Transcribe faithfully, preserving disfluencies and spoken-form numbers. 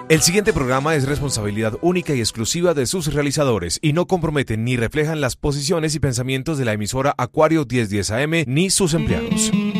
El siguiente programa es responsabilidad única y exclusiva de sus realizadores y no comprometen ni reflejan las posiciones y pensamientos de la emisora Acuario mil diez A M ni sus empleados.